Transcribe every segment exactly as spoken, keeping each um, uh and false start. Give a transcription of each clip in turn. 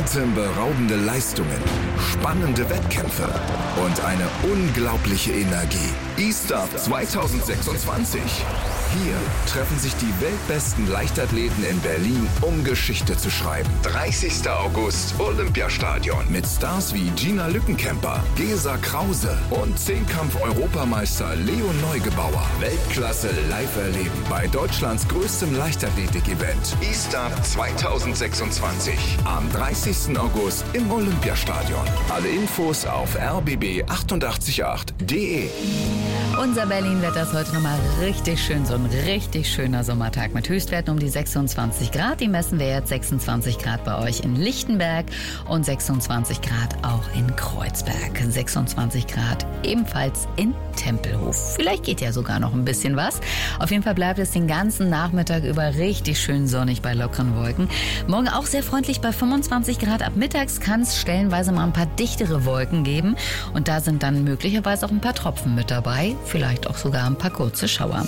Atemberaubende Leistungen, spannende Wettkämpfe und eine unglaubliche Energie. E-Start zwanzig sechsundzwanzig. Hier treffen sich die weltbesten Leichtathleten in Berlin, um Geschichte zu schreiben. dreißigster August, Olympiastadion. Mit Stars wie Gina Lückenkämper, Gesa Krause und Zehnkampf-Europameister Leon Neugebauer. Weltklasse live erleben bei Deutschlands größtem Leichtathletik-Event. E-Start zwanzig sechsundzwanzig. Am dreißigsten August im Olympiastadion. Alle Infos auf r b b achtundachtzig Punkt acht punkt d e. Unser Berlin-Wetter ist heute nochmal richtig schön. So ein richtig schöner Sommertag mit Höchstwerten um die sechsundzwanzig Grad. Die messen wir jetzt sechsundzwanzig Grad bei euch in Lichtenberg und sechsundzwanzig Grad auch in Kreuzberg. sechsundzwanzig Grad ebenfalls in Tempelhof. Vielleicht geht ja sogar noch ein bisschen was. Auf jeden Fall bleibt es den ganzen Nachmittag über richtig schön sonnig bei lockeren Wolken. Morgen auch sehr freundlich bei fünfundzwanzig Grad. Ab mittags kann es stellenweise mal ein paar dichtere Wolken geben. Und da sind dann möglicherweise auch ein paar Tropfen mit dabei. Vielleicht auch sogar ein paar kurze Schauer.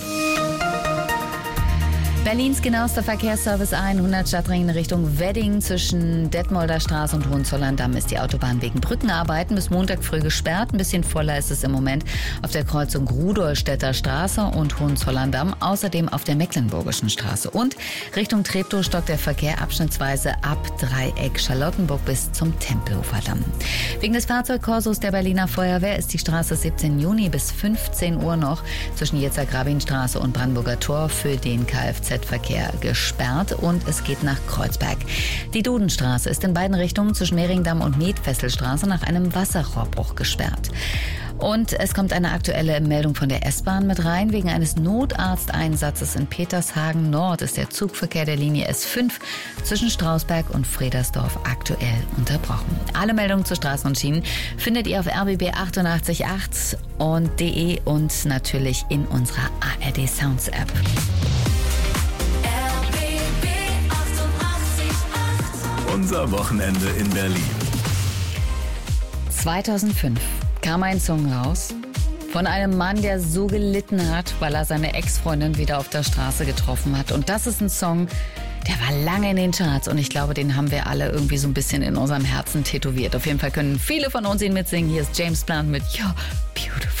Berlins genauester Verkehrsservice A hundert Stadtring in Richtung Wedding zwischen Detmolder Straße und Hohenzollern-Damm ist die Autobahn wegen Brückenarbeiten bis Montag früh gesperrt. Ein bisschen voller ist es im Moment auf der Kreuzung Rudolstädter Straße und Hohenzollern-Damm, außerdem auf der Mecklenburgischen Straße. Und Richtung Treptow stockt der Verkehr abschnittsweise ab Dreieck Charlottenburg bis zum Tempelhofer Damm. Wegen des Fahrzeugkorsos der Berliner Feuerwehr ist die Straße siebzehnten Juni bis fünfzehn Uhr noch zwischen Jetzer-Grabin-Straße und Brandenburger Tor für den Kfz-Verkehr gesperrt und es geht nach Kreuzberg. Die Dudenstraße ist in beiden Richtungen zwischen Mehringdamm und Metfesselstraße nach einem Wasserrohrbruch gesperrt. Und es kommt eine aktuelle Meldung von der S-Bahn mit rein. Wegen eines Notarzteinsatzes in Petershagen Nord ist der Zugverkehr der Linie S fünf zwischen Strausberg und Fredersdorf aktuell unterbrochen. Alle Meldungen zu Straßen und Schienen findet ihr auf r b b achtundachtzig Punkt acht und de und natürlich in unserer A R D Sounds App. Unser Wochenende in Berlin. zweitausendfünf kam ein Song raus von einem Mann, der so gelitten hat, weil er seine Ex-Freundin wieder auf der Straße getroffen hat. Und das ist ein Song, der war lange in den Charts und ich glaube, den haben wir alle irgendwie so ein bisschen in unserem Herzen tätowiert. Auf jeden Fall können viele von uns ihn mitsingen. Hier ist James Blunt mit You're Beautiful.